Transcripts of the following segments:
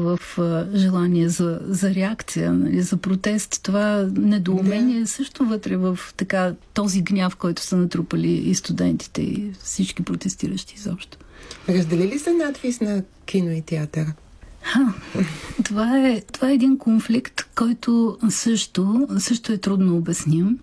в желание за реакция, нали, за протест. Това недоумение също вътре в така този гняв, който са натрупали и студентите, и всички протестиращи изобщо. Разделили се надвис на кино и театър? Това е един конфликт, който също е трудно обясним,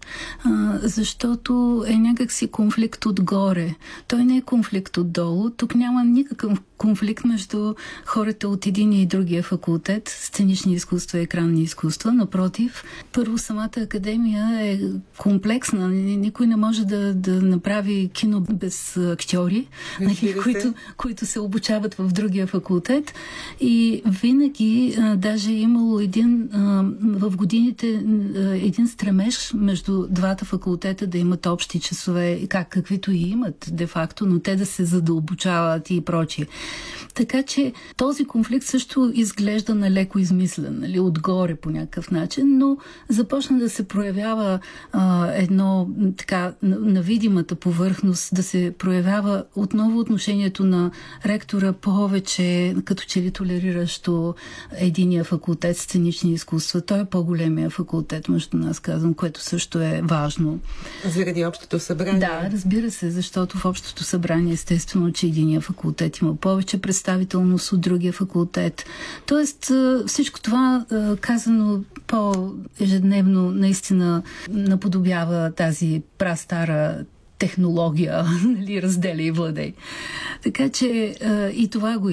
защото е някакси конфликт отгоре. Той не е конфликт отдолу. Тук няма никакъв конфликт между хората от единия и другия факултет, сценични изкуства и екранни изкуства. Напротив, първо, самата академия е комплексна. Никой не може да направи кино без актьори, които се обучават в другия факултет. И винаги, даже е имало в годините един стремеж между двата факултета да имат общи часове, каквито и имат, де-факто, но те да се задълбочават и прочие. Така че този конфликт също изглежда налеко измислен, нали, отгоре по някакъв начин, но започна да се проявява едно така на видимата повърхност, да се проявява отново отношението на ректора повече, като че ли толериращо единия факултет сценични изкуства. Той е по-големия факултет между нас, казвам, което също е важно. Заради общото събрание? Да, разбира се, защото в общото събрание естествено, че единия факултет има повече представителност от другия факултет. Тоест всичко това, казано по-ежедневно, наистина наподобява тази прастара технология, нали, разделя и владей. Така че и това го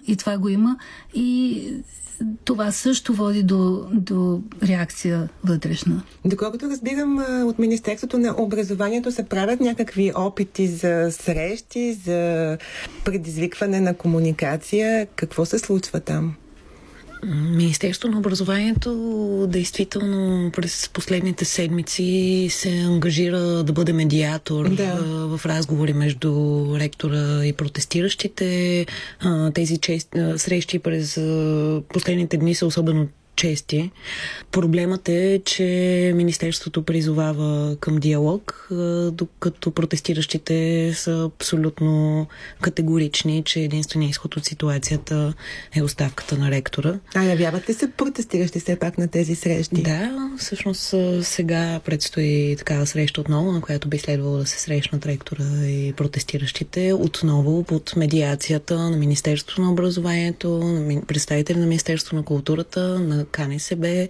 има, и това също води до реакция вътрешна. Доколкото разбирам, от Министерството на образованието се правят някакви опити за срещи, за предизвикване на комуникация. Какво се случва там? Министерството на образованието действително през последните седмици се ангажира да бъде медиатор в разговори между ректора и протестиращите. Тези срещи през последните дни са особено чести. Проблемът е, че Министерството призовава към диалог, докато протестиращите са абсолютно категорични, че единственият изход от ситуацията е оставката на ректора. Явяват ли се протестиращи все пак на тези срещи? Да, всъщност сега предстои такава среща отново, на която би следвало да се срещнат ректора и протестиращите, отново под медиацията на Министерството на образованието, на представители на Министерството на културата, на КНСБ,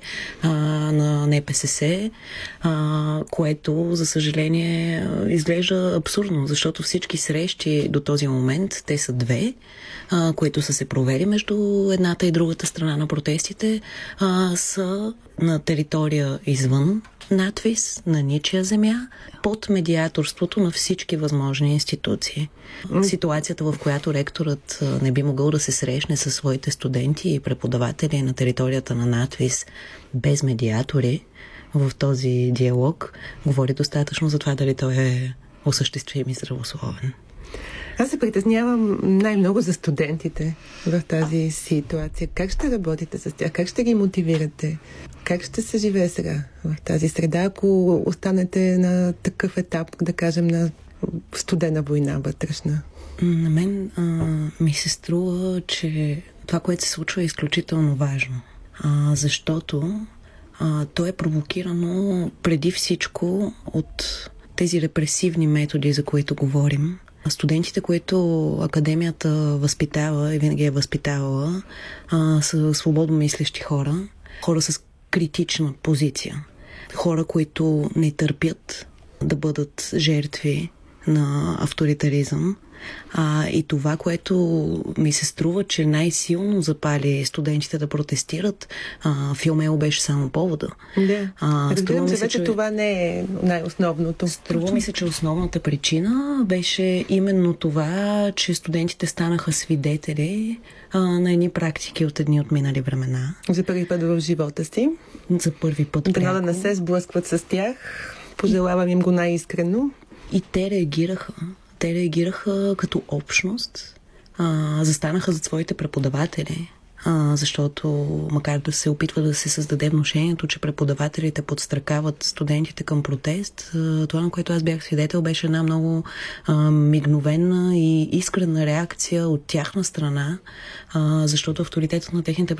на НПСС, което, за съжаление, изглежда абсурдно, защото всички срещи до този момент, те са две, които са се провели между едната и другата страна на протестите, са на територия извън надвис, на ничия земя, под медиаторството на всички възможни институции. Ситуацията, в която ректорът не би могъл да се срещне със своите студенти и преподаватели на територията на надвис без медиатори в този диалог, говори достатъчно за това дали той е осъществим и здравословен. Аз се притеснявам най-много за студентите в тази ситуация. Как ще работите с тях? Как ще ги мотивирате? Как ще се живее сега в тази среда, ако останете на такъв етап, да кажем, на студена война вътрешна? На мен ми се струва, че това, което се случва, е изключително важно. Защото то е провокирано преди всичко от тези репресивни методи, за които говорим. Студентите, които академията възпитава и винаги е възпитавала, са свободно мислещи хора с критична позиция. Хора, които не търпят да бъдат жертви на авторитаризъм. И това, което ми се струва, че най-силно запали студентите да протестират, Филмео беше само повода. Да. Разбирам се, че това не е най-основното. Струва ми се, че основната причина беше именно това, че студентите станаха свидетели на едни практики от едни от минали времена. За първи път в живота си. За първи път. Да не се сблъскват с тях. Пожелавам им го най-искрено. И те реагираха като общност, застанаха зад своите преподаватели, защото макар да се опитва да се създаде внушението, че преподавателите подстракават студентите към протест, това, на което аз бях свидетел, беше една много мигновена и искрена реакция от тяхна страна, защото авторитетът на техните